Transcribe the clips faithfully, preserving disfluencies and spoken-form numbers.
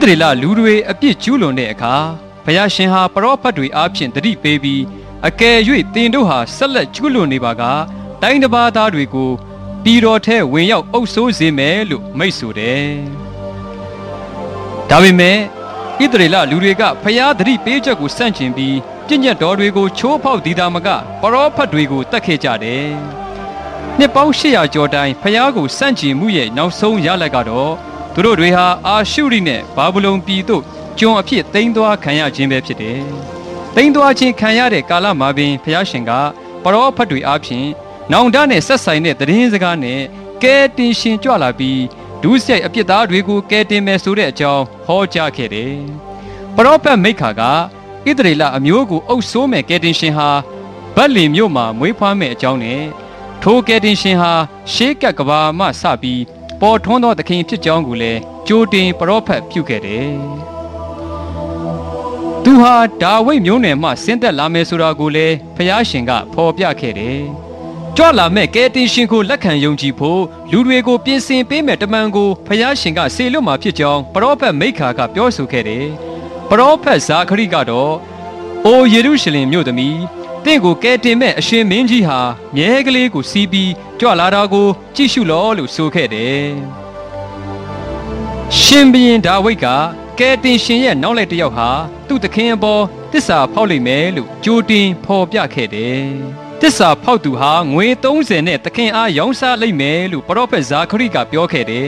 သရေလလူတွေအပြစ်ကျူးလွန်တဲ့အခါဘုရားရှင်ဟာပရောဖက်တွေအားဖြင့်တတိပေးပြီးအကယ်၍သင်တို့ဟာဆက်လက်ကျူးလွန်နေပါကတိုင်းတစ်ပါးသားတွေကိုပြည်တော်ထဲဝင်ရောက်အုပ်ဆိုးစေမယ်လို့မိန့်ဆိုတယ်။ဒါပေမဲ့ဣသရေလလူတွေကဘုရားတတိပေးချက်ကိုစန့်ကျင်ပြီးပြည့်ညတ်တော်တွေကိုချိုးဖောက်သည်သာမကပရောဖက်တွေကိုတတ်ခဲ့ကြတယ်။နှစ်ပေါင်း၈ရာကျော်တိုင်ဘုရားကိုစန့်ကျင်မှုရဲ့နောက်ဆုံးရလဒ်ကတော့သူတို့တွေဟာအာရှုရိနဲ့ဘာဗုလုန်ပြည်သို့ကျွန်အဖြစ်တိမ်းသွားခံရခြင်းပဲဖြစ်တယ်။တိမ်းသွားခြင်းခံရတဲ့ကာလမှာပင်ဘုရားရှင်ကပရောဖက်တွေအားဖြင့်နောင်တနဲ့ဆက်ဆိုင်တဲ့သတင်းစကားနဲ့ကဲတင်ရှင်ကြွလာပြီးဒုစရိုက်အပြစ်သားတွေကိုကဲတင်မယ်ဆိုတဲ့အကြောင်းဟောကြားခဲ့တယ်။ပရောဖက်မိခါကဣသရေလအမျိုးကိုအုပ်ဆိုးမဲ့ကဲတင်ရှင်ဟာဗက်လင်မြို့မှာမွေးဖွားမဲ့အကြောင်းနဲ့ထိုကဲတင်ရှင်ဟာရှေးကပ်ကဘာမှစပြီးပေါ်ထွန်းသောသခင်ဖြစ်ကြောင်းကိုလည်းကြိုတင်ပရောဖက်ပြုခဲ့တယ်။သူဟာဒါဝိဒ်မျိုးနွယ်မှဆင်းသက်လာမယ်ဆိုတာကိုလည်းဖျားရှင်ကဖော်ပြခဲ့တယ်။ကြွလာမဲ့ကဲတင်ရှင်ကိုလက်ခံယုံကြည်ဖို့လူတွေကိုပြင်ဆင်ပေးမဲ့တမန်ကိုဖျားရှင်ကစေလွတ်မှာဖြစ်ကြောင်းပရောဖက်မိခါကပြောဆိုခဲ့တယ်။ပရောဖက်ဇာခရိကတော့အိုယေရုရှလင်မြို့သမီးတင့်ကိုကဲတင်မဲ့အရှင်မင်းကြီးဟာမြဲကလေးကိုစီးပြီးကြွလာတာကိုကြည့်ရှုလောလို့ဆိုခဲ့တယ်။ရှင်ဘုရင်ဒါဝိဒ်ကကဲတင်ရှင်ရဲ့နောက်လိုက်တစ်ယောက်ဟာသူ့သခင်အပေါ်တစ္ဆာဖောက်လိမ့်မယ်လို့ကြိုတင်ဖော်ပြခဲ့တယ်။တစ္ဆာဖောက်သူဟာငွေသုံးဆယ်နဲ့သခင်အားရောင်းစားလိမ့်မယ်လို့ပရောဖက်ဇာခရိကပြောခဲ့တယ်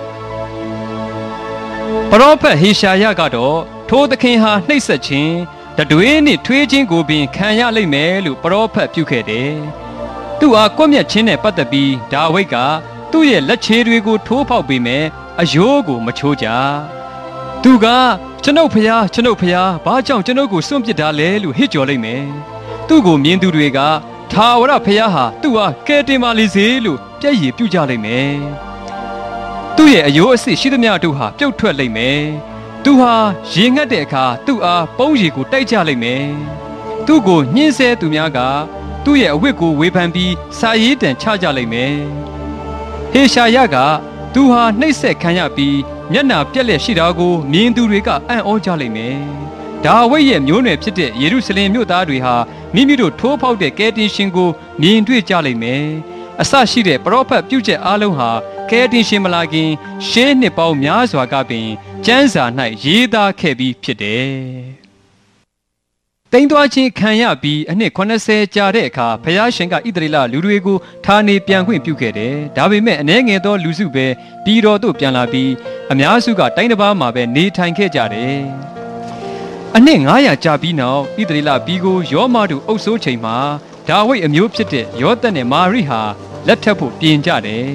။ပရောဖက်ဟေရှာယကတော့ထိုသခင်ဟာနှိပ်စက်ခြင်းတတွေးနဲ့ထွေးခြင်းကိုပင်ခံရလိမ့်မယ်လို့ပရောဖက်ပြုခဲ့တယ်။သူ့အားကွပ်မျက်ခြင်းနဲ့ပတ်သက်ပြီးဒါဝိဒ်ကသူ့ရဲ့လက်ခြေတွေကိုထိုးဖောက်ပေးမယ်အယိုးကိုမချိုးကြ။သူကကျွန်ုပ်ဖျားကျွန်ုပ်ဖျားဘာကြောင့်ကျွန်ုပ်ကိုစွန့်ပစ်တာလဲလို့ဟစ်ကြော်လိုက်မယ်။သူ့ကိုမြင်သူတွေကထာဝရဖျားဟာသူ့ဟာကဲတင်ပါလေစေလို့ပြည့်ရည်ပြုကြလိမ့်မယ်။သူ့ရဲ့အယိုးအစစ်ရှိသမျှတို့ဟာပြုတ်ထွက်လိမ့်မယ်။သူဟာရေငတ်တဲ့အခါသူ့အားပုံးရည်ကိုတိုက်ကြလိမ့်မယ်။သူ့ကိုညှင်းဆဲသူများကသူ့ရဲ့အဝတ်ကိုဝေဖန်ပြီးစာရေးတံချကြလိမ့်မယ်။ဟေရှာယကသူဟာနှိပ်စက်ခံရပြီးမျက်နှာပြက်လက်ရှိတာကိုမြင်သူတွေကအံ့ဩကြလိမ့်မယ်။ဒါဝိဒ်ရဲ့မျိုးနွယ်ဖြစ်တဲ့ယေရုရှလင်မြို့သားတွေဟာမိမိတို့ထိုးဖောက်တဲ့ကဲတင်ရှင်ကိုမြင်တွေ့ကြလိမ့်မယ်။အစရှိတဲ့ပရောဖက်ပြုချက်အားလုံးဟာကဲတင်ရှင်မလာခင်ရှေးနှစ်ပေါင်းများစွာကပင်ကျမ်းစာ၌ရေးသားခဲ့ပြီးဖြစ်တယ်။တိမ်သွားခြင်းခံရပြီးအနှစ်80ကြာတဲ့အခါဘုရားရှင်ကဣသရေလလူတွေကိုဌာနေပြန်ခွင့်ပြုခဲ့တယ်။ဒါပေမဲ့အနည်းငယ်သောလူစုပဲပြည်တော်သို့ပြန်လာပြီးအများစုကတိုင်းတစ်ပါးမှာပဲနေထိုင်ခဲ့ကြတယ်။အနှစ်900ကြာပြီးနောက်ဣသရေလပြည်ကိုယောမတို့အုပ်စိုးချိန်မှာဒါဝိဒ်အမျိုးဖြစ်တဲ့ယောသပ်နဲ့မာရိဟာလက်ထပ်ဖို့ပြင်ကြတယ်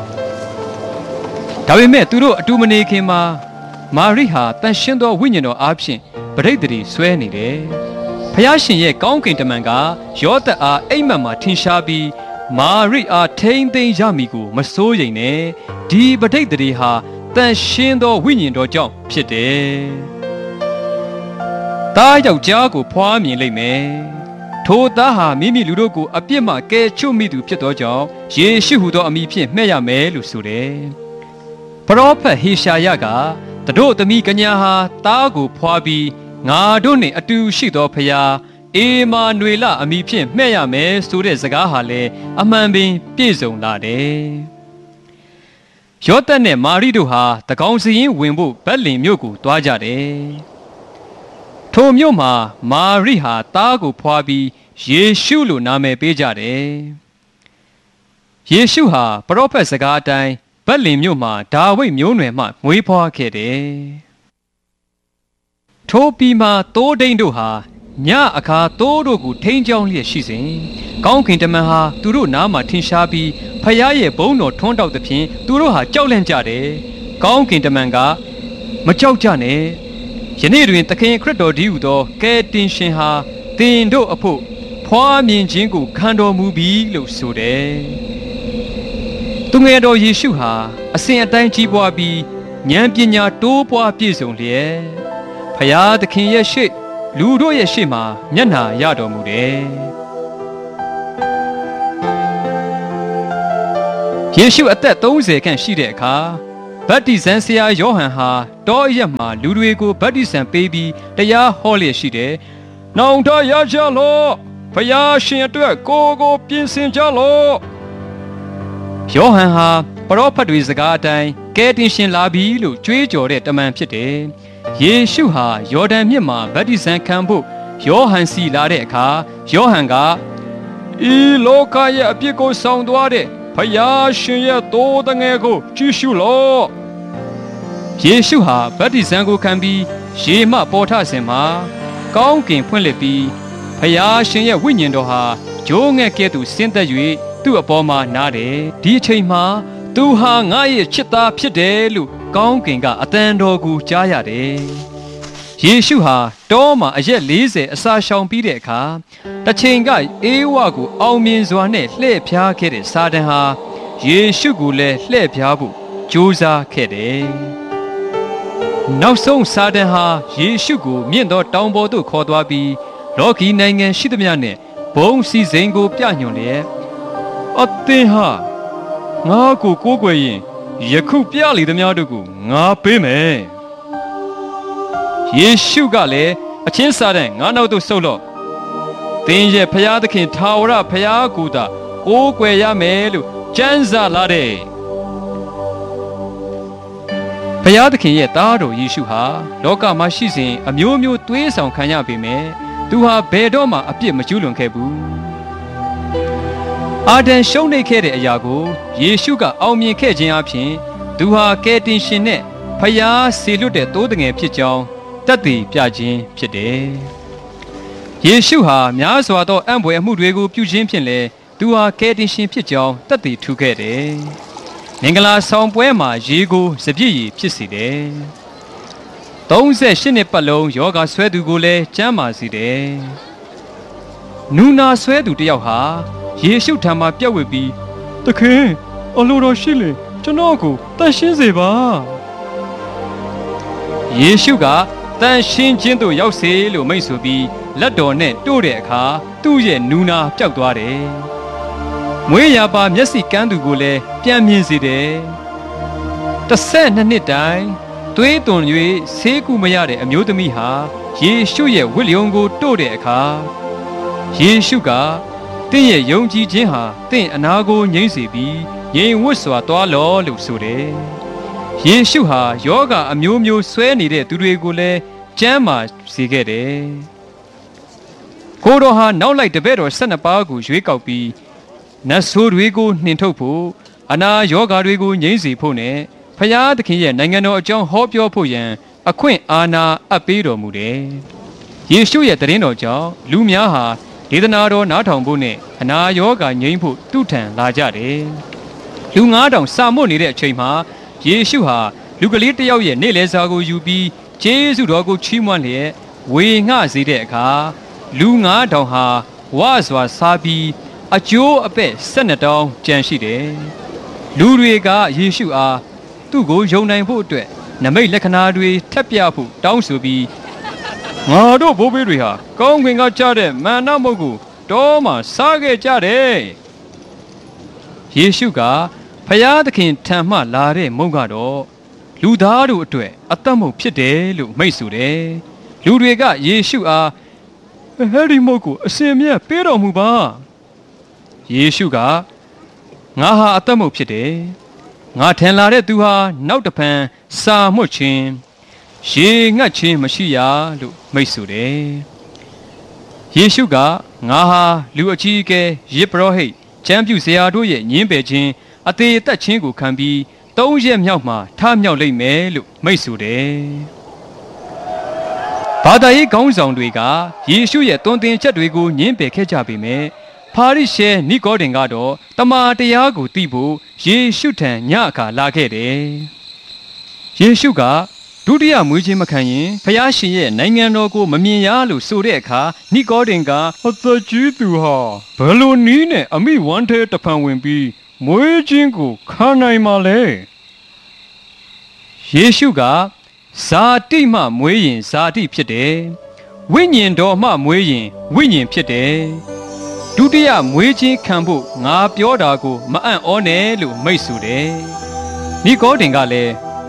။ဒါပေမဲ့သူတို့အတူမနေခင်မှာမာရိဟာတန်ရှင်းသောဝိညာဉ်တော်အားဖြင့်ပဋိသန္ဓေဆွဲနေတယ်။ဖျားရှင်ရဲ့ကောင်းကင်တမန်ကယောသပ်အားအိမ်မက်မှာထင်ရှားပြီးမာရိအားထိမ့်သိမ်းရမည်ကိုမစိုးရိမ်နဲ့ဒီပဋိသန္ဓေဟာတန်ရှင်းသောဝိညာဉ်တော်ကြောင့်ဖြစ်တယ်။သားယောက်ျားကိုဖွားမြင်လိမ့်မယ်။ထိုသားဟာမိမိလူတို့ကိုအပြစ်မှကယ်ချွတ်မိသူဖြစ်သောကြောင့်ယေရှုဟူသောအမည်ဖြင့်မှဲ့ရမယ်လို့ဆိုတယ်။ပရောဖက်ဟေရှာယကတို့သမီးကညာဟာသားကိုဖွားပြီးငါတို့နှင့်အတူရှိသောဖျားအေမာနွေလအမည်ဖြင့်မှဲ့ရမယ်ဆိုတဲ့စကားဟာလည်းအမှန်ပင်ပြည့်စုံလာတယ်။ယောသပ်နဲ့မာရိတို့ဟာတကောင်စရင်ဝင်ဖို့ဗက်လင်မြို့ကိုသွားကြတယ်။ထိုမြို့မှာမာရိဟာသားကိုဖွားပြီးယေရှုလို့နာမည်ပေးကြတယ်။ယေရှုဟာပရောဖက်စကားအတိုင်းဗက်လင်မြို့မှာဒါဝိဒ်မျိုးနွယ်မှမွေးဖွားခဲ့တယ်။ထိုပြီးမှသိုးဒိန်တို့ဟာညအခါသိုးတို့ကိုထိန်းချောင်းလျက်ရှိစဉ်ကောင်းကင်တမန်ဟာသူတို့နားမှာထင်ရှားပြီးဖျားရဲ့ဘုန်းတော်ထွန်းတောက်သဖြင့်သူတို့ဟာကြောက်လန့်ကြတယ်။ကောင်းကင်တမန်ကမကြောက်ကြနဲ့ယနေ့တွင်သခင်ခရစ်တော်ဒီဟုသောကယ်တင်ရှင်ဟာသင်တို့အဖို့ဖွားမြင်ခြင်းကိုခံတော်မူပြီလို့ဆိုတယ်။သူငယ်တော်ယေရှုဟာအစဉ်အတိုင်းကြီးပွားပြီးဉာဏ်ပညာတိုးပွားပြည့်စုံလျက်ဖယားသခင်ရဲ့ရှေ့လူတို့ရဲ့ရှေ့မှာမျက်နှာရတော်မူတယ်။ယေရှုအသက်သုံးဆယ်ခန့်ရှိတဲ့အခါဗတ္တိဇံဆရာယောဟန်ဟာတောအရက်မှာလူတွေကိုဗတ္တိဇံပေးပြီးတရားဟောလျက်ရှိတယ်။နောင်တရကြလော့ဖယားရှင်အတွက်ကိုကိုပြင်ဆင်ကြလော့ယောဟန်ဟာပရောဖက်တွေစကားအတိုင်းကယ်တင်ရှင်လာပြီလို့ကြွေးကြော်တဲ့တမန်ဖြစ်တယ်။ယေရှုဟာယော်ဒန်မြစ်မှာဗတ္တိဇံခံဖို့ယောဟန်စီလာတဲ့အခါယောဟန်ကဤလောကရဲ့အပြစ်ကိုဆောင်သွားတဲ့ဖယားရှင်ရဲ့သိုးတငယ်ကိုကြည့်ရှုလော့ယေရှုဟာဗတ္တိဇံကိုခံပြီးရေမှပေါ်ထစဉ်မှာကောင်းကင်ဖွင့်လှစ်ပြီးဖယားရှင်ရဲ့ဝိညာဉ်တော်ဟာဂျိုးငှက်ကဲ့သို့ဆင်းသက်၍သူ့အပေါ်မှာနားတယ်ဒီအချိန်မှာသူဟာငါရဲ့ချစ်သားဖြစ်တယ်လို့ကောင်းကင်ကအတန်တော်ကိုကြားရတယ်ယေရှုဟာတောမှာအရက်၄၀အစာရှောင်ပြီးတဲ့အခါတစ်ချိန်ကအေးဝကိုအောင်မြင်စွာနဲ့လှည့်ဖျားခဲ့တဲ့စာတန်ဟာယေရှုကိုလည်းလှည့်ဖျားဖို့ကြိုးစားခဲ့တယ်နောက်ဆုံးစာတန်ဟာယေရှုကိုမြင့်သောတောင်ပေါ်သို့ခေါ်သွားပြီးလောကီနိုင်ငံရှိသမျှနဲ့ဘုံစီစဉ်ကိုပြညွှန်လျက်အသင်ဟာငါကိုကိုးကွယ်ရင်ယခုပြလေသမျှတို့ကိုငါပေးမယ်ယေရှုကလည်းအချင်းစာတန်ငါနောက်သို့ဆုတ်လော့သင်ရဲ့ဖယားသခင်ထာဝရဖယားကိုသာကိုးကွယ်ရမယ်လို့ကျမ်းစာလာတယ်ဖယားသခင်ရဲ့သားတော်ယေရှုဟာလောကမှာရှိစဉ်အမျိုးမျိုးသွေးဆောင်ခံရပေမဲ့သူဟာဘယ်တော့မှအပြစ်မကျူးလွန်ခဲ့ဘူးအာဒံရှုံးနိမ့်ခဲ့တဲ့အရာကိုယေရှုကအောင်မြင်ခဲ့ခြင်းအပြင်သူဟာကယ်တင်ရှင်နဲ့ဖယားဆေလွတ်တဲ့သိုးတငယ်ဖြစ်ကြောင်းတတ်သိပြခြင်းဖြစ်တယ်ယေရှုဟာများစွာသောအံ့ဖွယ်အမှုတွေကိုပြုခြင်းဖြင့်လည်းသူဟာကယ်တင်ရှင်ဖြစ်ကြောင်းတတ်သိထူခဲ့တယ်မင်္ဂလာဆောင်ပွဲမှာရေကိုစပြည့်ရည်ဖြစ်စေတယ်သုံးဆယ်ရှစ်နှစ်ပတ်လုံးယောဂဆွဲသူကိုလည်းကျမ်းမာစေတယ်နူနာဆွဲသူတယောက်ဟာယေရှုထံမှာပြက်ဝစ်ပြီးသခင်အလိုတော်ရှိလေကျွန်တော်ကိုတန်ရှင်းစေပါယေရှုကတန်ရှင်းခြင်းသို့ရောက်စေလို့မိန့်ဆိုပြီးလက်တော်နဲ့တို့တဲ့အခါသူ့ရဲ့နူနာပျောက်သွားတယ်မွေးရာပါမျက်စိကန်းသူကိုလည်းပြန်မြင်စေတယ်တစ်ဆက်နှစ်နှစ်တိုင်သွေးသွန်၍ဆေးကုမရတဲ့အမျိုးသမီးဟာယေရှုရဲ့ဝိလျုံကိုတို့တဲ့အခါယေရှုကတင့်ရဲ့ယုံကြည်ခြင်းဟာတင့်အနာကိုငြိမ့်စေပြီးငြိမ်ဝတ်စွာသွားလော့လို့ဆိုတယ်ယေရှုဟာယောဂအမျိုးမျိုးဆွဲနေတဲ့သူတွေကိုလည်းကျမ်းမာစေခဲ့တယ်ကိုတော်ဟာနောက်လိုက်တပည့်တော်၁၂ပါးကိုရွေးကောက်ပြီးနတ်ဆိုးတွေကိုနှင်ထုတ်ဖို့အနာယောဂါတွေကိုငြိမ်းစေဖို့နဲ့ဖယားသခင်ရဲ့နိုင်ငံတော်အကြောင်းဟောပြောဖို့ရန်အခွင့်အာဏာအပ်ပေးတော်မူတယ်ယေရှုရဲ့တရင်တော်ကြောင့်လူများဟာဒေသနာတော်နားထောင်ဖို့နဲ့အနာယောဂါငြိမ်းဖို့တုထံလာကြတယ်လူငါးထောင်စာမွတ်နေတဲ့အချိန်မှာယေရှုဟာလူကလေးတစ်ယောက်ရဲ့နေ့လည်စာကိုယူပြီးကျေးဇူးတော်ကိုချီးမွမ်းလျက်ဝေငှစေတဲ့အခါလူငါးထောင်ဟာဝါစွာစားပြီးအကျိုးအပဲ့၁၂တောင်းကြံရှိတယ်လူတွေကယေရှုအားသူ့ကိုယုံနိုင်ဖို့အတွက်နမိတ်လက္ခဏာတွေထပ်ပြဖို့တောင်းဆိုပြီးငါတို့ဘိုးဘေးတွေဟာကောင်းကင်ကကြားတဲ့မန္နမုတ်ကိုတောမှာစားခဲ့ကြတယ်ယေရှုကဖယားသခင်ထံမှလာတဲ့မုတ်ကတော့လူသားတို့အတွက်အသက်မုတ်ဖြစ်တယ်လို့မိန့်ဆိုတယ်လူတွေကယေရှုအားဟဲ့ဒီမုတ်ကိုအစင်မြတ်ပေးတော်မူပါယေရှုကငါဟာအသက်မုတ်ဖြစ်တယ်ငါထင်လာတဲ့သူဟာနောက်တဖန်စာမှုတ်ခြင်းရေငတ်ခြင်းမရှိရလို့မိန့်ဆိုတယ်ယေရှုကငါဟာလူအကြီးအကဲယေပရောဟိတ်ကျမ်းပြုဆရာတို့ရဲ့ညင်းပယ်ခြင်းအသေးအသက်ခြင်းကိုခံပြီးသုံးရက်မြောက်မှာထမြောက်လိမ့်မယ်လို့မိန့်ဆိုတယ်ဘာသာရေးခေါင်းဆောင်တွေကယေရှုရဲ့တွင်တင်ချက်တွေကိုညင်းပယ်ခဲ့ကြပေမယ့်ဖာရိရှဲနိကောဒင်ကတော့တမန်တရားကိုသိဖို့ယေရှုထံညအခါလာခဲ့တယ်ယေရှုကဒုတိယမွေးခြင်းမခံရင်ဖျားရှင်ရဲ့နိုင်ငံတော်ကိုမမြင်ရလို့ဆိုတဲ့အခါနိကောဒင်ကအသက်ကြီးသူဟာဘယ်လိုနည်းနဲ့အမိဝမ်းထဲတဖန်ဝင်ပြီးမွေးခြင်းကိုခံနိုင်မှာလဲယေရှုကဇာတိမှမွေးရင်ဇာတိဖြစ်တယ်ဝိညာဉ်တော်မှမွေးရင်ဝိညာဉ်ဖြစ်တယ်ဒုတိယမွေးခြင်းခံဖို့ငါပြောတာကိုမအံ့ဩနဲ့လို့မိန့်ဆိုတယ်နိကောဒင်ကလည်း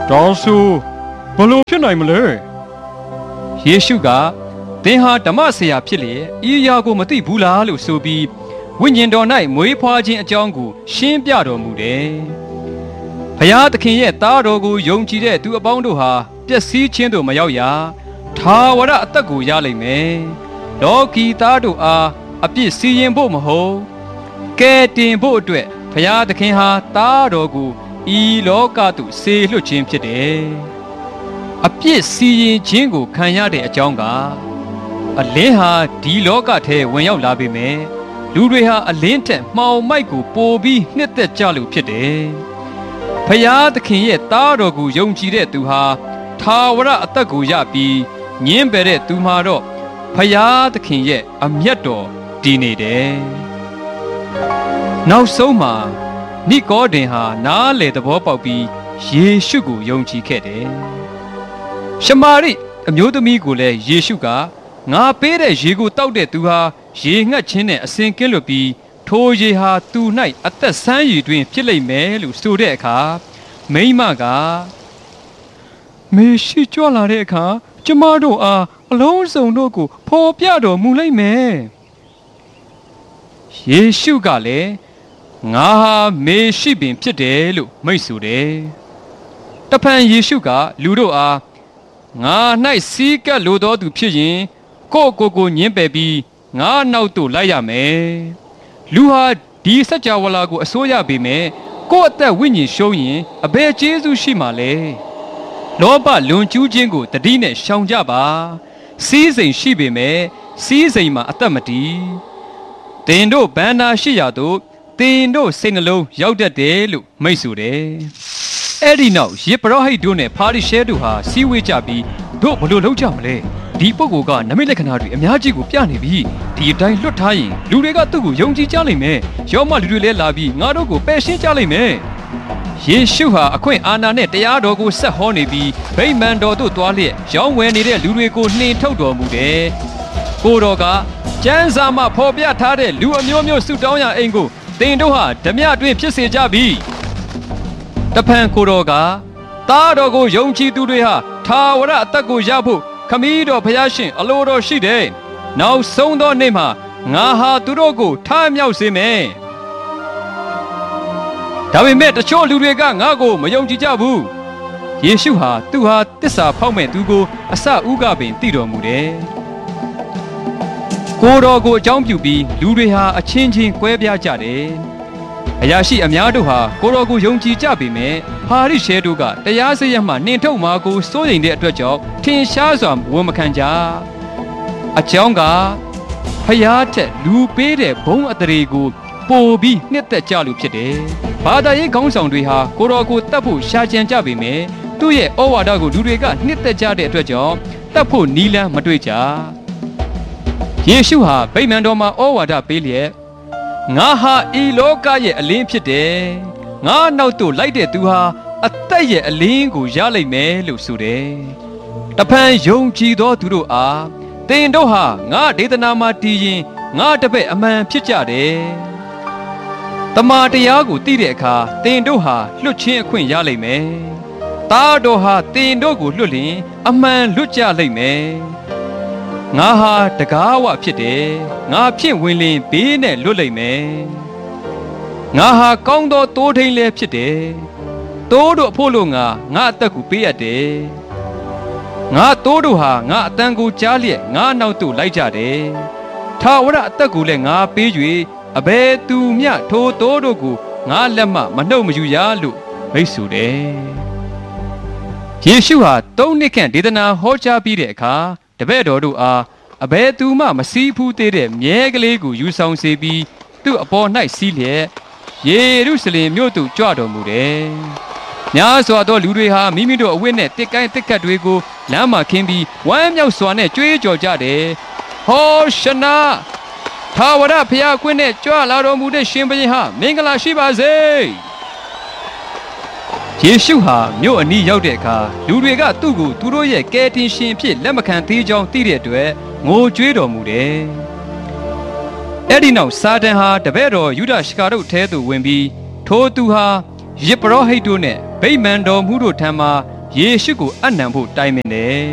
ဒါဆိုဘလို့ဖြစ်နိုင်မလဲယေရှုကသင်ဟာဓမ္မဆရာဖြစ်လေဤအရာကိုမသိဘူးလားလို့ဆိုပြီးဝိညာဉ်တော်၌မွေးဖွားခြင်းအကြောင်းကိုရှင်းပြတော်မူတယ်။ဘုရားသခင်ရဲ့သားတော်ကိုယုံကြည်တဲ့သူအပေါင်းတို့ဟာပျက်စီးခြင်းသို့မရောက်ရာထာဝရအသက်ကိုရလိမ့်မယ်။လောကီသားတို့အားအပြစ်စီရင်ဖို့မဟုတ်ကဲတင်ဖို့အတွက်ဘုရားသခင်ဟာသားတော်ကိုဤလောကသို့ဆေလွှတ်ခြင်းဖြစ်တယ်။အပြစ်စီရင်ခြင်းကိုခံရတဲ့အကြောင်းကအလင်းဟာဒီလောကထဲဝင်ရောက်လာပေမဲ့လူတွေဟာအလင်းထက်မှောင်မိုက်ကိုပိုပြီးနှစ်သက်ကြလို့ဖြစ်တယ်။ဖယားသခင်ရဲ့သားတော်ကိုယုံကြည်တဲ့သူဟာထာဝရအသက်ကိုရပြီးညင်းပယ်တဲ့သူမှာတော့ဖယားသခင်ရဲ့အမျက်တော်တည်နေတယ်။နောက်ဆုံးမှာနိကောဒင်ဟာနားလေသဘောပေါက်ပြီးယေရှုကိုယုံကြည်ခဲ့တယ်။ရှမာရိအမျိုးသမီးကိုလည်းယေရှုကငါပေးတဲ့ရေကိုတောက်တဲ့သူဟာရေငတ်ခြင်းနဲ့အစဉ်ကင်းလွတ်ပြီးထိုရေဟာသူ၌အသက်ဆန်းရည်တွင်ဖြစ်လိမ့်မယ်လို့ဆိုတဲ့အခါမိန်းမကမေရှိကြွလာတဲ့အခါကျမတို့အားအလုံးစုံတို့ကိုဖော်ပြတော်မူလိမ့်မယ်ယေရှုကလည်းငါဟာမေရှိပင်ဖြစ်တယ်လို့မိန့်ဆိုတယ်တဖန်ယေရှုကလူတို့အားငါ၌စီးကပ်လိုသောသူဖြစ်ရင်ကိုကိုကိုညင်းပယ်ပြီးငါနောက်သို့လိုက်ရမယ်လူဟာဒီစัจ java လာကိုအစိုးရပေမဲ့ကိုယ့်အသက်ဝိညာဉ်ရှုံးရင်အဘယ်ကျေးဇူးရှိမှာလဲလောဘလွန်ကျူးခြင်းကိုတတိနဲ့ရှောင်ကြပါစီးစိမ်ရှိပေမဲ့စီးစိမ်မှာအသက်မတည်တင်တို့ဘန္နာရှိရတို့တင်တို့စိတ်နှလုံးရောက်တတ်တယ်လို့မိတ်ဆိုတယ်အဲ့ဒီနောက်ယေဘရဟိတ်တို့နဲ့ဖာရိရှဲတို့ဟာစီးဝေးကြပြီးတို့ဘလို့လုပ်ကြမလဲဒီပုဂ္ဂိုလ်ကနမိတ်လက္ခဏာတွေအများကြီးကိုပြနေပြီးဒီအတိုင်းလွတ်ထားရင်လူတွေကသူ့ကိုယုံကြည်ကြလိမ့်မယ်ရောမလူတွေလည်းလာပြီးငါတို့ကိုပယ်ရှင်းကြလိမ့်မယ်ယေရှုဟာအခွင့်အာဏာနဲ့တရားတော်ကိုဆက်ဟောနေပြီးဗိမာန်တော်သို့သွားလျက်ရောင်းဝယ်နေတဲ့လူတွေကိုနှင်ထုတ်တော်မူတယ်ကိုတော်ကကျမ်းစာမှာဖော်ပြထားတဲ့လူအမျိုးမျိုးဆုတောင်းရအိမ်ကိုတင်တို့ဟာဓမြတွင်ဖြစ်စေကြပြီတဖန်ကိုတော်ကသားတော်ကိုယုံကြည်သူတွေဟာထာဝရအသက်ကိုရဖို့ခမည်းတော်ဖျားရှင်အလိုတော်ရှိတယ်။နောက်ဆုံးသောနေ့မှာငါဟာသူတို့ကိုထမြောက်စေမယ်။ဒါပေမဲ့တချို့လူတွေကငါ့ကိုမယုံကြည်ကြဘူး။ယေရှုဟာသူဟာတစ္ဆာဖောက်မဲ့သူကိုအစဥကပင်သိတော်မူတယ်။ကိုတော်ကိုအကြောင်းပြုပြီးလူတွေဟာအချင်းချင်းကွဲပြားကြတယ်။အရာရှိအများတို့ဟာကိုတော်ကိုယုံကြည်ကြပေမဲ့ဟာရိရှဲတို့ကတရားစရမှနှင်ထုတ်မှာကိုစိုးရိမ်တဲ့အတွက်ကြောင့်ထင်ရှားစွာဝန်မခံကြအကြောင်းကဖယားထက်လူပေးတဲ့ဘုံအတရေကိုပိုပြီးနှစ်သက်ကြလို့ဖြစ်တယ်ဘာသာရေးခေါင်းဆောင်တွေဟာကိုတော်ကိုတတ်ဖို့ရှာကြံကြပေမဲ့သူ့ရဲ့ဩဝါဒကိုလူတွေကနှစ်သက်ကြတဲ့အတွက်ကြောင့်တတ်ဖို့နီးလန်းမတွေ့ကြယေရှုဟာဗိမာန်တော်မှာဩဝါဒပေးလျက်ငါဟာဤလောကရဲ့အလင်းဖြစ်တယ်ငါနောက်သို့လိုက်တဲ့သူဟာအသက်ရဲ့အလင်းကိုရလိမ့်မယ်လို့ဆိုတယ်တဖန်ယုံကြည်သောသူတို့အားသင်တို့ဟာငါဒေသနာမှာတည်ရင်ငါတပည့်အမှန်ဖြစ်ကြတယ်တမန်တရားကိုသိတဲ့အခါသင်တို့ဟာလွတ်ချင်းအခွင့်ရလိမ့်မယ်သားတော်ဟာသင်တို့ကိုလွတ်လျင်အမှန်လွတ်ကြလိမ့်မယ်ငါဟာတကားဝဖြစ်တယ်ငါဖြင့်ဝင်လင်ဘေးနဲ့လွတ်လိမ့်မယ်ငါဟာကောင်းသောတိုးထိန်လည်းဖြစ်တယ်တိုးတို့အဖို့လို့ငါငါအသက်ကိုပေးရတယ်ငါတိုးတို့ဟာငါအတန်ကိုကြားလျက်ငါနောက်သို့လိုက်ကြတယ်ထာဝရအသက်ကိုလည်းငါပေး၍အဘယ်သူမျှထိုတိုးတို့ကိုငါလက်မှမနှုတ်မယူရလို့မိတ်ဆိုတယ်ယေရှုဟာသုံးနှစ်ခန့်ဒေသနာဟောကြားပြီးတဲ့အခါတပည့်တော်တို့အားအဘယ်သူမှမစည်းဖူးသေးတဲ့မြဲကလေးကိုယူဆောင်စေပြီးသူ့အပေါ်၌စီးလျက်ယေရုရှလင်မြို့သို့ကြွတော်မူတယ်။များစွာသောလူတွေဟာမိမိတို့အဝတ်နဲ့တစ်ကိုင်းတစ်ခတ်တွေကိုလမ်းမှာခင်းပြီးဝမ်းမြောက်စွာနဲ့ကြွေးကြော်ကြတယ်။ဟောရှနာထာဝရဘုရားခွင့်နဲ့ကြွလာတော်မူတဲ့ရှင်ဘုရင်ဟာမင်္ဂလာရှိပါစေ။ယေရှုဟာမြို့အနီးရောက်တဲ့အခါလူတွေကသူ့ကိုသူတို့ရဲ့ကယ်တင်ရှင်ဖြစ်လက်မခံသေးကြောင်းသိတဲ့အတွက်ငိုကြွေးတော်မူတယ်။အဲ့ဒီနောက်စာတန်ဟာတပည့်တော်ယူဒရှကာတို့ထဲသို့ဝင်ပြီးထိုသူဟာယေဘရဟိတ်တို့နဲ့ဗိမာန်တော်မှုတို့ထံမှယေရှုကိုအနံဖို့တိုင်ပင်တယ်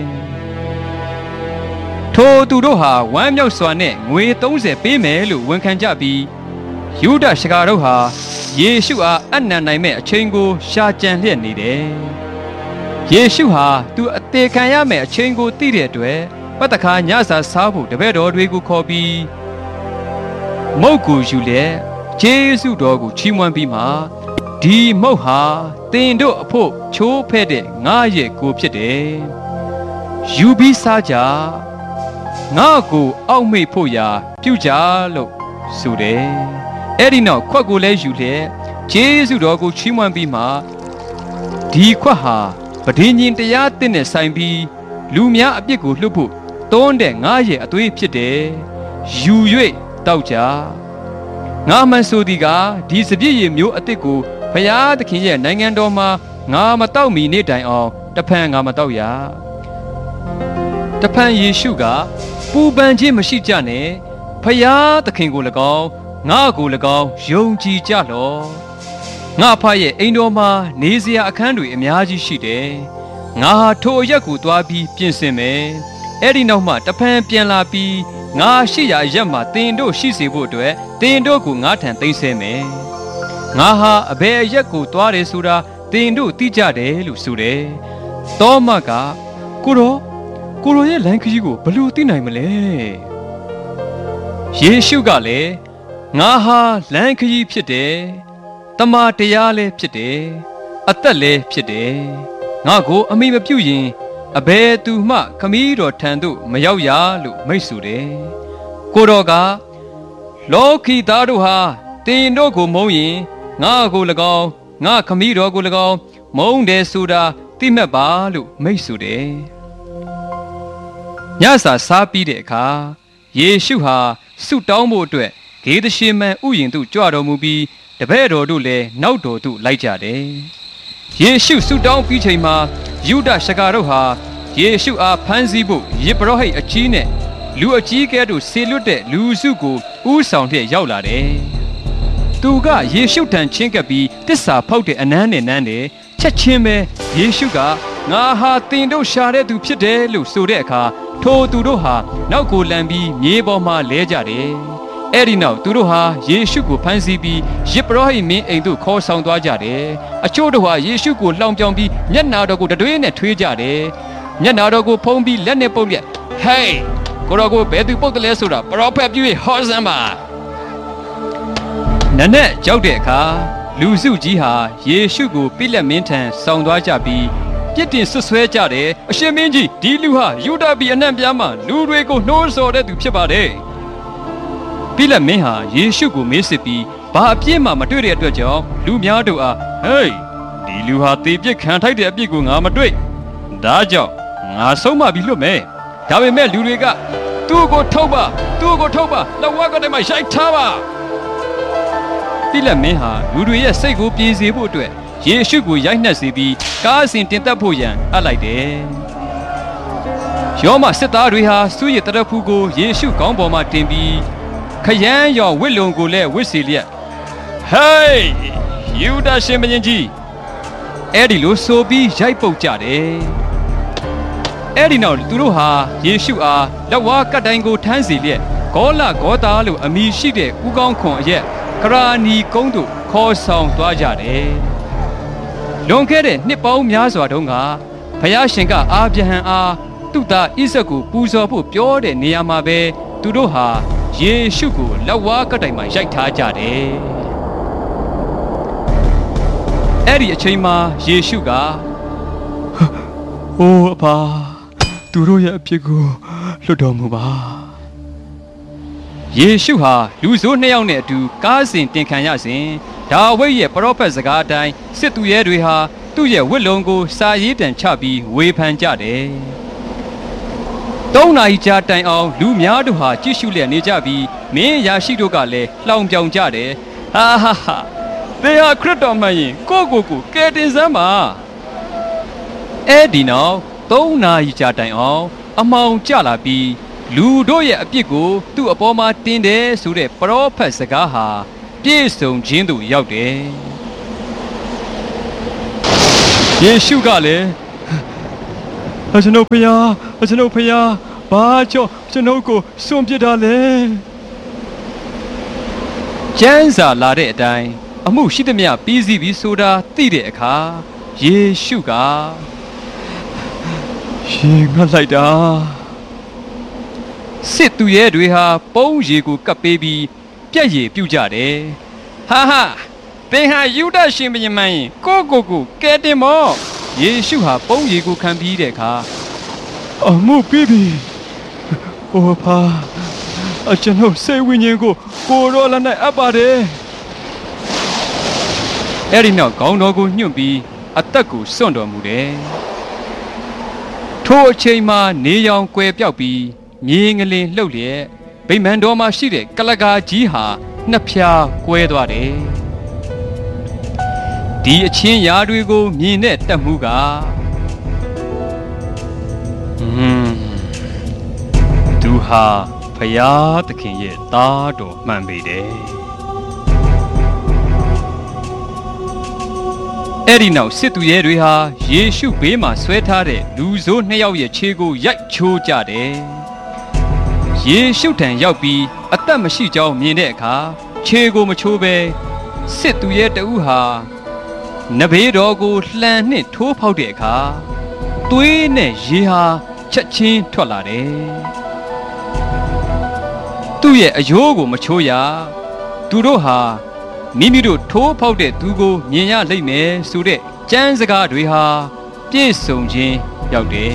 ထိုသူတို့ဟာဝမ်းမြောက်စွာနဲ့ငွေသုံးဆယ်ပေးမယ်လို့ဝန်ခံကြပြီးယူဒရှကာတို့ဟာယေရှုအားအနံနိုင်မဲ့အချိန်ကိုရှာကြံလျက်နေတယ်ယေရှုဟာသူအသေးခံရမယ့်အချိန်ကိုသိတဲ့အတွက်ပတ္တခါညစာစားဖို့တပည့်တော်တွေကိုခေါ်ပြီးမုတ်ကိုယူလက်ယေရှုတော်ကိုချီးမွမ်းပြီးမှဒီမုတ်ဟာသင်တို့အဖို့ချိုးဖဲ့တဲ့ငါရဲ့ကိုဖြစ်တယ်ယူပြီးစားကြငါကိုအောက်မေ့ဖို့ရာပြုကြလို့ဆိုတယ်အဲ့ဒီနောက်ခွက်ကိုလည်းယူလျက်ယေရှုတော်ကိုချီးမွမ်းပြီးမှဒီခွက်ဟာပဋိညာဉ်တရားသစ်နဲ့ဆိုင်ပြီးလူများအပြစ်ကိုလှုပ်ဖို့တွန်းတဲ့ငါရဲ့အသွေးဖြစ်တယ်ယူ၍တောက်ကြငါမှန်ဆိုသည်ကဒီစပြည့်ရည်မျိုးအသစ်ကိုဘုရားသခင်ရဲ့နိုင်ငံတော်မှာငါမတောက်မီနေ့တိုင်အောင်တဖန်ငါမတောက်ရတဖန်ယေရှုကပူပန်ခြင်းမရှိကြနဲ့ဘုရားသခင်ကို၎င်းငါကို၎င်းယုံကြည်ကြလော့ငါဖရဲ့အိမ်တော်မှာနေစရာအခန်းတွေအများကြီးရှိတယ်ငါဟာထိုအရက်ကိုသွားပြီးပြင်ဆင်မယ်အဲ့ဒီနောက်မှတဖန်ပြန်လာပြီးငါရှိရာအရက်မှာတင်တို့ရှိစေဖို့အတွက်တင်တို့ကိုငါထံသိမ်းဆဲမယ်ငါဟာအဘယ်အရက်ကိုသွားတယ်ဆိုတာတင်တို့သိကြတယ်လို့ဆိုတယ်တောမကကိုရောကိုရောရဲ့လမ်းခရီးကိုဘယ်လိုသိနိုင်မလဲယေရှုကလည်းငါဟာလမ်းခရီးဖြစ်တယ်တမန်တရားလည်းဖြစ်တယ်အသက်လည်းဖြစ်တယ်ငါကိုအမိမပြုတ်ရင်အဘယ်သူမှခမည်းတော်ထံသို့မရောက်ရလို့မိတ်ဆိုတယ်ကိုတော်ကလောကီသားတို့ဟာတင်တို့ကိုမုန်းရင်ငါကို၎င်းငါခမည်းတော်ကို၎င်းမုန်းတယ်ဆိုတာသိမှတ်ပါလို့မိတ်ဆိုတယ်ညစာစားပြီးတဲ့အခါယေရှုဟာဆုတောင်းဖို့အတွက်ဂေသရှေမန်ဥယျာဉ်သို့ကြွတော်မူပြီးတပည့်တော်တို့လည်းနောက်တော်သို့လိုက်ကြတယ်ယေရှုဆုတောင်းပြီးချိန်မှာယူဒရှကာတို့ဟာယေရှုအားဖမ်းဆီးဖို့ယေဘရဟိတ်အကြီးနဲ့လူအကြီးကဲတို့ဆေလွတ်တဲ့လူစုကိုဥဆောင်လျက်ရောက်လာတယ်သူကယေရှုထံချင်းကပ်ပြီးတစ္ဆာဖောက်တဲ့အနမ်းနဲ့နမ်းတယ်ချက်ချင်းပဲယေရှုကငါဟာတင်တို့ရှာတဲ့သူဖြစ်တယ်လို့ဆိုတဲ့အခါထိုသူတို့ဟာနောက်ကိုလန်ပြီးမြေပေါ်မှာလဲကြတယ်အဲ့ဒီနောက်သူတို့ဟာယေရှုကိုဖမ်းဆီးပြီးယေဘရဟိတ်မင်းအိမ်သို့ခေါ်ဆောင်သွားကြတယ်အချို့တို့ဟာယေရှုကိုလှောင်ပြောင်ပြီးမျက်နာတော်ကိုတတွေးနဲ့ထွေးကြတယ်မျက်နာတော်ကိုဖုံးပြီးလက်နဲ့ပုတ်ရက်ဟေးကိုတော်ကိုဘယ်သူပုတ်တယ်လဲဆိုတာပရောဖက်ပြု၍ဟောစမ်းပါနနက်ကြောက်တဲ့အခါလူစုကြီးဟာယေရှုကိုပိလက်မင်းထံဆောင်သွားကြပြီးပြစ်တင်ဆွဆွဲကြတယ်အရှင်မင်းကြီးဒီလူဟာယူဒပြည်အနှံ့ပြားမှလူတွေကိုနှိုးဆော်တဲ့သူဖြစ်ပါတယ်ပိလက်မင်းဟာယေရှုကိုမေးစစ်ပြီးဘာအပြစ်မှမတွေ့တဲ့အတွက်ကြောင့်လူများတို့အားဟေးဒီလူဟာသေပြစ်ခံထိုက်တဲ့အပြစ်ကိုငါမတွေ့ဒါကြောင့်ငါဆုံးမပြီးလွတ်မယ်ဒါပေမဲ့လူတွေကသူ့ကိုထုတ်ပါသူ့ကိုထုတ်ပါလက်ဝါးကတည်းကရိုက်ထားပါပိလက်မင်းဟာလူတွေရဲ့စိတ်ကိုပြေစေဖို့အတွက်ယေရှုကိုရိုက်နှက်စေပြီးကားအစဉ်တင်သက်ဖို့ရန်အပ်လိုက်တယ်ယောမစစ်သားတွေဟာစုရတရဖူကိုယေရှုခေါင်းပေါ်မှာတင်ပြီးခရမ်းရော်ဝစ်လုံကိုလည်းဝစ်စီလျက်ဟေးယူဒရှင်မင်းကြီးအဲ့ဒီလိုဆိုပြီးရိုက်ပုတ်ကြတယ်အဲ့ဒီနောက်သူတို့ဟာယေရှုအားလက်ဝါးကတ်တိုင်းကိုထမ်းစီလျက်ဂေါလဂေါတာလို့အမည်ရှိတဲ့ဥကောင်းခွန်အရက်ကရာနီကုန်းသို့ခေါ်ဆောင်သွားကြတယ်လွန်ခဲ့တဲ့နှစ်ပေါင်းများစွာတုန်းကဘုရားရှင်ကအာဗြဟံအားသူ့သားဣဇက်ကိုပူဇော်ဖို့ပြောတဲ့နေရာမှာပဲသူတို့ဟာယေရှုကိုလက်ဝါးကတ်တိုင်မှာရိုက်ထားကြတယ်အဲ့ဒီအချိန်မှာယေရှုကအိုးအဖာသူတို့ရဲ့အဖြစ်ကိုလွတ်တော်မူပါယေရှုဟာလူဆိုးနှစ်ယောက်နဲ့အတူကားစဉ်တင်ခံရစဉ်ဒါဝိဒ်ရဲ့ပရောဖက်စကားအတိုင်းစစ်သူရဲတွေဟာသူ့ရဲ့ဝတ်လုံကိုစာရေးတံချပြီးဝေဖန်ကြတယ်သုံးနာရီကြာတိုင်အောင်လူများတို့ဟာကြည့်ရှုလျက်နေကြပြီးမင်းရာရှိတို့ကလည်းလှောင်ပြောင်ကြတယ်ဟာဟာဟာသေဟာခရစ်တော်မှန်ရင်ကိုကိုကိုကယ်တင်စမ်းပါအဲ့ဒီနောက်သုံးနာရီကြာတိုင်အောင်အမောင်ကျလာပြီးလူတို့ရဲ့အပြစ်ကိုသူ့အပေါ်မှာတင်တယ်ဆိုတဲ့ပရောဖက်စကားဟာပြည့်စုံခြင်းသို့ရောက်တယ်ယေရှုကလည်းကျွန်ုပ်ဖျားကျွန်ုပ်ဖျားဘာကြောင့်ကျွန်ုပ်ကိုစွန့်ပစ်တာလဲကျမ်းစာလာတဲ့အတိုင်းအမှုရှိသမျှပြီးစီးပြီးဆိုတာသိတဲ့အခါယေရှုကရေငတ်လိုက်တာစစ်သူရဲတွေဟာပုံးရေကိုကပ်ပေးပြီးပြက်ရည်ပြုတ်ကြတယ်ဟာဟာသင်ဟာယူဒရှင်ဘုရင်မင်းကိုကိုကိုကဲတင်မောယေရှုဟာပုံးရေကိုခံပြီးတဲ့အခါအမှုပြီးပြီဟိုဖာအကျွန်ုပ်စိတ်ဝိညာဉ်ကိုကိုရောလက်နဲ့အပ်ပါတယ်အဲ့ဒီနောက်ခေါင်းတော်ကိုညှွန့်ပြီးအသက်ကိုစွန့်တော်မူတယ်ထိုအချိန်မှာနေရောင်ကွယ်ပြောက်ပြီးမြေငလင်လှုပ်လျက်ဗိမာန်တော်မှာရှိတဲ့ကလကာကြီးဟာနှစ်ဖြာကွဲသွားတယ်ဒီအချင်းရာတွေကိုမြင်တဲ့တက်မှုကဟွန်းသူဟာဖယားသခင်ရဲ့သားတော်မှန်ပေတယ်အဲ့ဒီနောက်စစ်သူရဲတွေဟာယေရှုဘေးမှာဆွဲထားတဲ့လူဆိုးနှစ်ယောက်ရဲ့ခြေကိုရိုက်ချိုးကြတယ်ယေရှုထံရောက်ပြီးအသက်မရှိကြောင်းမြင်တဲ့အခါခြေကိုမချိုးဘဲစစ်သူရဲတဦးဟာနဘေးတော်ကိုလှန်နှင့်ထိုးဖောက်တဲ့အခါသွေးနဲ့ရေဟာချက်ချင်းထွက်လာတယ်သူ့ရဲ့အယိုးကိုမချိုးရသူတို့ဟာမိမိတို့ထိုးဖောက်တဲ့သူကိုမြင်ရလိမ့်မယ်ဆိုတဲ့ကျမ်းစကားတွေဟာပြည့်စုံခြင်းရောက်တယ်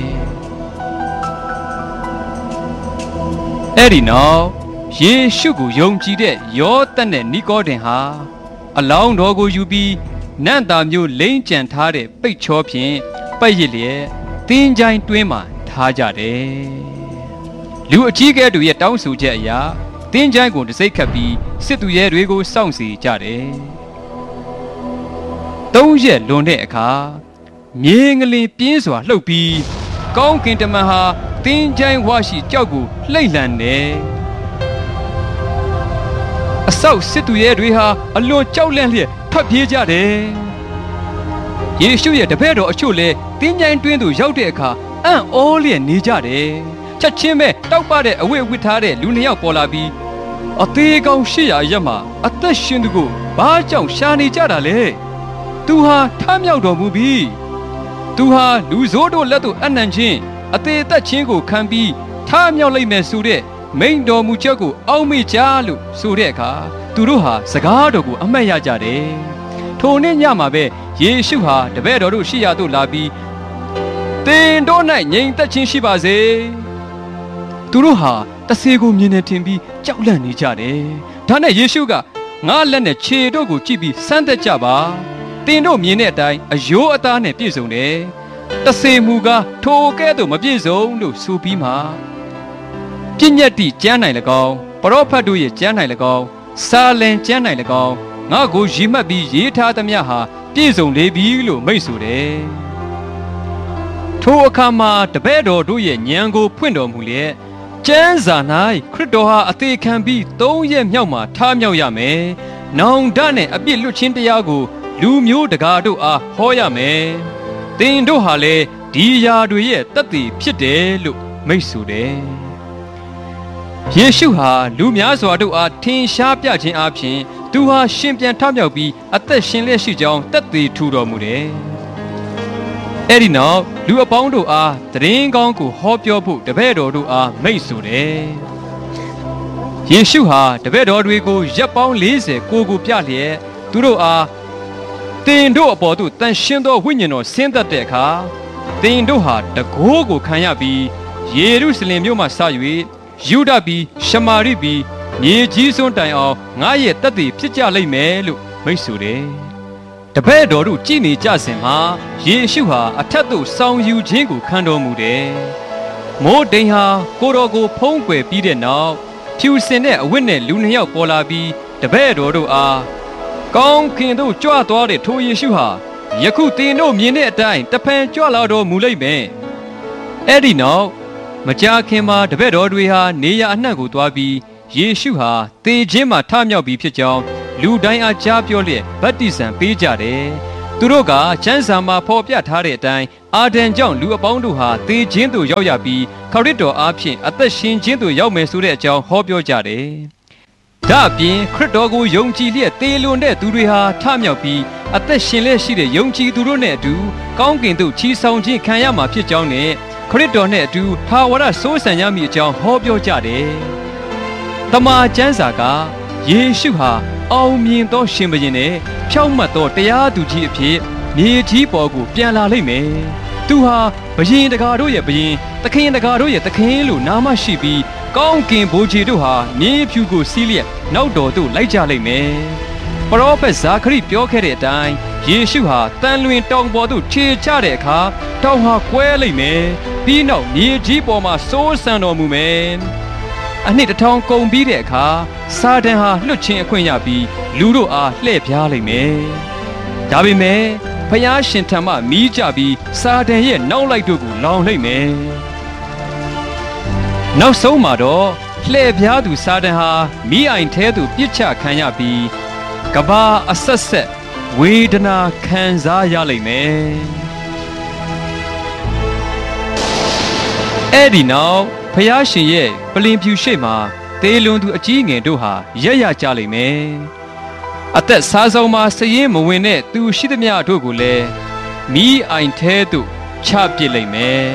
အဲ့ဒီနောက်ယေရှုကိုယုံကြည်တဲ့ယောသတ်နဲ့နီကောဒင်ဟာအလောင်းတော်ကိုယူပြီးနန့်တာမျိုးလိမ့်ကြံထားတဲ့ပိတ်ချောဖြင့်ပတ်ရစ်လျက်သင်္ချိုင်းတွင်းမှာထားကြတယ်လူအကြီးကဲတို့ရဲ့တောင်းဆိုချက်အရာသင်္ချိုင်းကိုတစိမ့်ခတ်ပြီးစစ်သူရဲတွေကိုစောင့်စီကြတယ်သုံးရက်လွန်တဲ့အခါမြေငလင်ပြင်းစွာလှုပ်ပြီးကောင်းကင်တမန်ဟာသင်္ချိုင်းဝရှိကြောက်ကိုလှိမ့်လှန်တယ်အဆောက်စစ်သူရဲတွေဟာအလွန်ကြောက်လန့်လျက်ထွက်ပြေးကြတယ်ယေရှုရဲ့တပည့်တော်အချို့လည်းသင်္ချိုင်းတွင်းသို့ရောက်တဲ့အခါအံ့ဩလျက်နေကြတယ်ချက်ချင်းပဲတောက်ပတဲ့အဝတ်ဝတ်ထားတဲ့လူနှစ်ယောက်ပေါ်လာပြီးအသေးကောင်ရှစ်ရာရက်မှာအသက်ရှင်သူကိုဘာကြောင့်ရှာနေကြတာလဲသူဟာထမြောက်တော်မူပြီသူဟာလူဆိုးတို့လက်သို့အနံ့ချင်းအသေးသက်ချင်းကိုခံပြီးထမြောက်လိုက်မယ်ဆိုတဲ့မိန်တော်မူချက်ကိုအောက်မေ့ကြလို့ဆိုတဲ့အခါသူတို့ဟာစကားတော်ကိုအမှတ်ရကြတယ်ထိုနေ့ညမှာပဲယေရှုဟာတပည့်တော်တို့ရှိရာသို့လာပြီးသင်တို့၌ငြိမ်သက်ခြင်းရှိပါစေသူတို့ဟာတဆေကိုမြင်နေထင်ပြီးကြောက်လန့်နေကြတယ်ဒါနဲ့ယေရှုကငါလက်နဲ့ခြေတို့ကိုကြည့်ပြီးစမ်းသပ်ကြပါသင်တို့မြင်တဲ့အတိုင်းအယိုးအသားနဲ့ပြည့်စုံတယ်တဆေမူကားထိုကဲ့သို့မပြည့်စုံလို့ဆိုပြီးမှပြည့်ညတ်တိကျမ်း၌၎င်းပရောဖက်တို့ရဲ့ကျမ်း၌၎င်းစာလင်ကျမ်း၌၎င်းငါကိုရည်မှတ်ပြီးရေးထားသမျှဟာပြည့်စုံလေပြီလို့မိန့်ဆိုတယ်ထိုအခါမှာတပည့်တော်တို့ရဲ့ဉာဏ်ကိုဖွင့်တော်မူလျက်ကျမ်းစာ၌ခရစ်တော်ဟာအသေးခံပြီးသုံးရက်မြောက်မှာထားမြောက်ရမယ်။နောင်တနဲ့အပြစ်လွတ်ခြင်းတရားကိုလူမျိုးတကာတို့အားဟောရမယ်။သင်တို့ဟာလည်းဒီຢာတွေရဲ့တသက်ဖြစ်တယ်လို့မိန့်ဆိုတယ်။ယေရှုဟာလူများစွာတို့အားထင်ရှားပြခြင်းအပြင်သူဟာရှင်ပြန်ထမြောက်ပြီးအသက်ရှင်လျက်ရှိကြောင်းတသက်ထူတော်မူတယ်။အဲ့ဒီနောက်လူအပေါင်းတို့အားသတင်းကောင်းကိုဟောပြောဖို့တပည့်တော်တို့အားမိန့်ဆိုတယ်။ယေရှုဟာတပည့်တော်တွေကိုရက်ပေါင်းလေးဆယ်ကိုကိုပြလျက်သူတို့အားသင်တို့အပေါ်သို့တန်ရှင်းသောဝိညာဉ်တော်ဆင်းသက်တဲ့အခါသင်တို့ဟာတကိုးကိုခံရပြီးယေရုရှလင်မြို့မှစ၍ယူဒပြည်ရှမာရိပြည်မြေကြီးစွန်းတိုင်အောင်ငါရဲ့တသက်ဖြစ်ကြလိမ့်မယ်လို့မိန့်ဆိုတယ်။တပည့်တော်တို့ကြည်နေကြစဉ်မှာယေရှုဟာအထက်သို့ဆောင်ယူခြင်းကိုခံတော်မူတယ်။မိုးတိမ်ဟာကိုတော်ကိုဖုံးကွယ်ပြီးတဲ့နောက်ဖြူစင်တဲ့အဝတ်နဲ့လူနှစ်ယောက်ပေါ်လာပြီးတပည့်တော်တို့အားကောင်းခင်သို့ကြွသွားတဲ့ထိုယေရှုဟာယခုသင်တို့မြင်တဲ့အတိုင်းတဖန်ကြွလာတော်မူလိမ့်မယ်။အဲ့ဒီနောက်မကြာခင်မှာတပည့်တော်တွေဟာနေရာအနှံ့ကိုသွားပြီးယေရှုဟာသေခြင်းမှာထမြောက်ပြီးဖြစ်ကြောင်းလူတိုင်းအားကြားပြောလျက်ဗတ္တိဇံပေးကြတယ်။သူတို့ကကျမ်းစာမှာဖော်ပြထားတဲ့အတိုင်းအာဒံကြောင့်လူအပေါင်းတို့ဟာသေခြင်းသို့ရောက်ရပြီးခရစ်တော်အားဖြင့်အသက်ရှင်ခြင်းသို့ရောက်မယ်ဆိုတဲ့အကြောင်းဟောပြောကြတယ်။ဒါအပြင်ခရစ်တော်ကိုယုံကြည်လျက်သေလွန်တဲ့သူတွေဟာထမြောက်ပြီးအသက်ရှင်လျက်ရှိတဲ့ယုံကြည်သူတို့နဲ့အတူကောင်းကင်သို့ချီဆောင်ခြင်းခံရမှာဖြစ်ကြောင်းနဲ့ခရစ်တော်နဲ့အတူထာဝရစိုးစံရမည်အကြောင်းဟောပြောကြတယ်။တမန်ကျမ်းစာကယေရှုဟာအောင်မြင်သောရှင်ဘုရင်နဲ့ဖြောင့်မတ်သောတရားသူကြီးအဖြစ်မြေကြီးပေါ်ကိုပြန်လာလိမ့်မယ်။သူဟာဘုရင်တကာတို့ရဲ့ဘုရင်သခင်တကာတို့ရဲ့သခင်လို့နာမရှိပြီးကောင်းကင်ဘိုးကြီးတို့ဟာမြေဖြူကိုစီးလျက်နောက်တော်သို့လိုက်ကြလိမ့်မယ်။ပရောဖက်ဇာခရိပြောခဲ့တဲ့အတိုင်းယေရှုဟာတန်လွင်တောင်ပေါ်သို့ခြေချတဲ့အခါတောင်ဟာကွဲလိမ့်မယ်။ပြီးနောက်မြေကြီးပေါ်မှာစိုးစံတော်မူမယ်။အနှစ်တစ်ထောင်ကုန်ပြီးတဲ့အခါစာတန်ဟာလွတ်ချင်းအခွင့်ရပြီးလူတို့အားလှည့်ပြားလိမ့်မယ်။ဒါပေမဲ့ဖျားရှင်ထံမှမီးကြပြီးစာတန်ရဲ့နောက်လိုက်တို့ကိုလောင်လိမ့်မယ်။နောက်ဆုံးမှာတော့လှည့်ပြားသူစာတန်ဟာမီးအိုင်ထဲသို့ပြစ်ချခံရပြီးကဘာအဆက်ဆက်ဝေဒနာခံစားရလိမ့်မယ်။အဲ့ဒီနောက်ဖျားရှင်ရဲ့ပလင်ဖြူရှိမှသေလွန်သူအကြီးငယ်တို့ဟာရက်ရကြလိမ့်မယ်။အသက်စားဆုံးမှာစည်ရင်မဝင်တဲ့သူရှိသမျှတို့ကိုလည်းမီးအိုင်ထဲသို့ချပစ်လိမ့်မယ်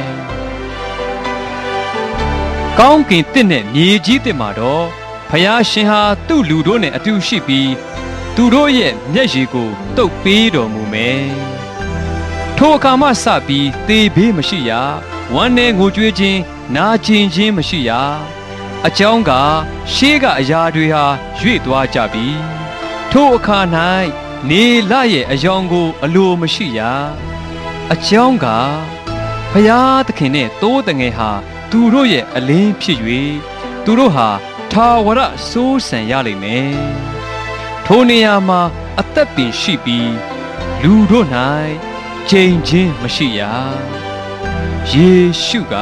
။ကောင်းကင်တစ်နဲ့မြေကြီးတစ်မှာတော့ဖျားရှင်ဟာသူ့လူတို့နဲ့အတူရှိပြီးသူတို့ရဲ့မျက်ရည်ကိုတုပ်ပေးတော်မူမယ်။ထိုအခါမှစပြီးသေဘေးမရှိရဝမ်းနဲ့ငိုကြွေးခြင်းနာကျင်ခြင်းမရှိရအကြောင်းကရှေးကအရာတွေဟာရွေ့သွားကြပြီထိုအခါ၌နေလရဲ့အယောင်ကိုအလိုမရှိရအကြောင်းကဘုရားသခင်နဲ့တိုးတငယ်ဟာသူတို့ရဲ့အလင်းဖြစ်၍သူတို့ဟာထာဝရစိုးစံရလိမ့်မယ်ထိုနေရာမှာအသက်ပင်ရှိပြီးလူတို့၌ချိန်ချင်းမရှိရယေရှုက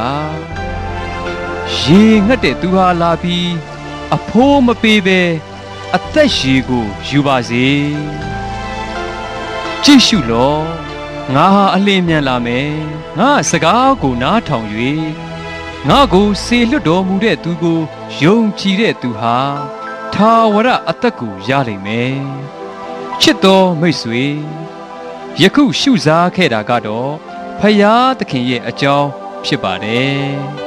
ရေငတ်တဲ့သူဟာလာပြီးအဖိုးမပေးပဲအသက်ရှည်ကိုယူပါစေကြည့်ရှုလောငါဟာအလင်းမြန်လာမယ်ငါစကားကိုနားထောင်၍ငါကိုစေလွတ်တော်မူတဲ့သူကိုယုံကြည်တဲ့သူဟာထာဝရအသက်ကိုရလိမ့်မယ်ချစ်တော်မိတ်ဆွေယခုရှုစားခဲ့တာကတော့ဖယားသခင်ရဲ့အကြောင်းဖြစ်ပါတယ်